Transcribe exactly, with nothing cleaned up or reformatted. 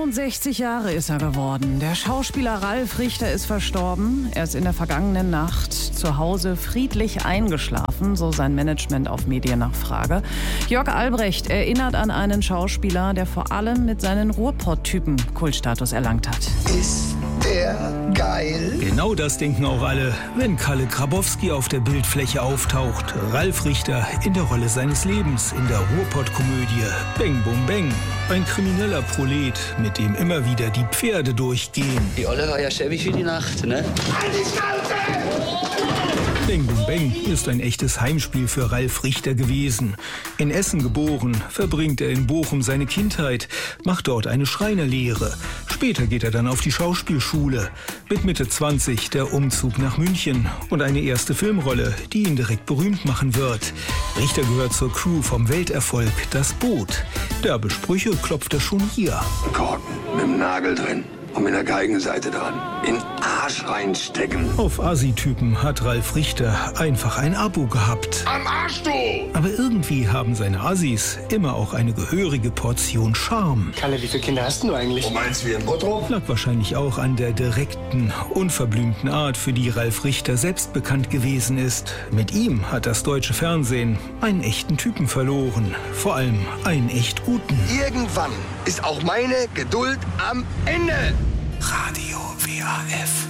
neunundsechzig Jahre ist er geworden. Der Schauspieler Ralf Richter ist verstorben. Er ist in der vergangenen Nacht zu Hause friedlich eingeschlafen, so sein Management auf Mediennachfrage. Jörg Albrecht erinnert an einen Schauspieler, der vor allem mit seinen Ruhrpott-Typen Kultstatus erlangt hat. Ist der geil? Genau das denken auch alle, wenn Kalle Grabowski auf der Bildfläche auftaucht. Ralf Richter in der Rolle seines Lebens in der Ruhrpott-Komödie Bang Bum Bang. Ein krimineller Prolet, mit dem immer wieder die Pferde durchgehen. Die Olle war ja schäbig wie die Nacht, ne? An die Schnauze! Bang Bum Bang ist ein echtes Heimspiel für Ralf Richter gewesen. In Essen geboren, verbringt er in Bochum seine Kindheit, macht dort eine Schreinerlehre. Später geht er dann auf die Schauspielschule. Mit Mitte zwanzig der Umzug nach München und eine erste Filmrolle, die ihn direkt berühmt machen wird. Richter gehört zur Crew vom Welterfolg Das Boot. Derbe Sprüche klopft er schon hier. Korken mit dem Nagel drin und mit der Geigenseite dran. In Arsch reinstecken. Auf Assi-Typen hat Ralf Richter einfach ein Abo gehabt. Am Arsch, du! Aber irgendwie haben seine Assis immer auch eine gehörige Portion Charme. Kalle, wie viele Kinder hast du eigentlich? Du meinst wie in Bottrop? Lag wahrscheinlich auch an der direkten, unverblümten Art, für die Ralf Richter selbst bekannt gewesen ist. Mit ihm hat das deutsche Fernsehen einen echten Typen verloren. Vor allem einen echt guten. Irgendwann ist auch meine Geduld am Ende. Radio W A F.